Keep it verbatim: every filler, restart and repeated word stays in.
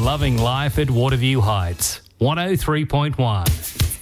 loving life at Waterview Heights. one oh three point one.